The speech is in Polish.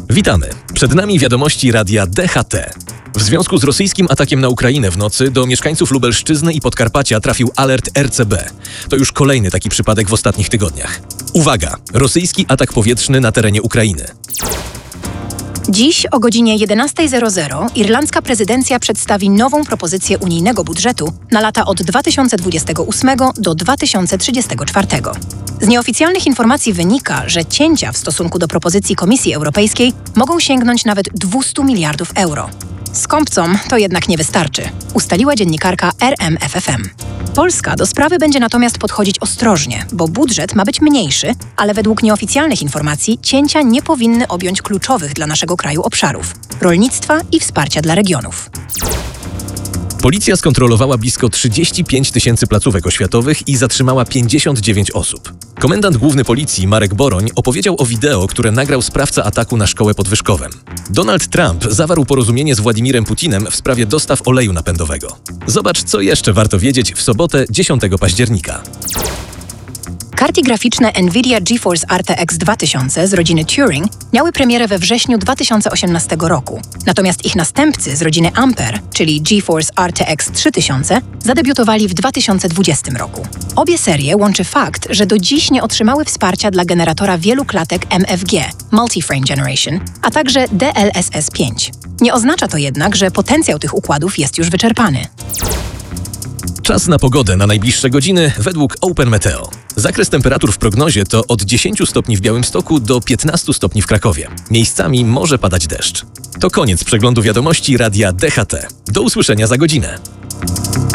Witamy. Przed nami wiadomości radia DHT. W związku z rosyjskim atakiem na Ukrainę w nocy do mieszkańców Lubelszczyzny i Podkarpacia trafił alert RCB. To już kolejny taki przypadek w ostatnich tygodniach. Uwaga! Rosyjski atak powietrzny na terenie Ukrainy. Dziś o godzinie 11:00 irlandzka prezydencja przedstawi nową propozycję unijnego budżetu na lata od 2028 do 2034. Z nieoficjalnych informacji wynika, że cięcia w stosunku do propozycji Komisji Europejskiej mogą sięgnąć nawet 200 miliardów euro. Skąpcom to jednak nie wystarczy, ustaliła dziennikarka RMFFM. Polska do sprawy będzie natomiast podchodzić ostrożnie, bo budżet ma być mniejszy, ale według nieoficjalnych informacji cięcia nie powinny objąć kluczowych dla naszego kraju obszarów – rolnictwa i wsparcia dla regionów. Policja skontrolowała blisko 35 000 placówek oświatowych i zatrzymała 59 osób. Komendant główny policji Marek Boroń opowiedział o wideo, które nagrał sprawca ataku na szkołę pod Wyszkowem. Donald Trump zawarł porozumienie z Władimirem Putinem w sprawie dostaw oleju napędowego. Zobacz, co jeszcze warto wiedzieć w sobotę 10 października. Karty graficzne NVIDIA GeForce RTX 2000 z rodziny Turing miały premierę we wrześniu 2018 roku. Natomiast ich następcy z rodziny Ampere, czyli GeForce RTX 3000, zadebiutowali w 2020 roku. Obie serie łączy fakt, że do dziś nie otrzymały wsparcia dla generatora wielu klatek MFG, Multi-Frame Generation, a także DLSS 5. Nie oznacza to jednak, że potencjał tych układów jest już wyczerpany. Czas na pogodę na najbliższe godziny według Open Meteo. Zakres temperatur w prognozie to od 10 stopni w Białymstoku do 15 stopni w Krakowie. Miejscami może padać deszcz. To koniec przeglądu wiadomości radia DHT. Do usłyszenia za godzinę.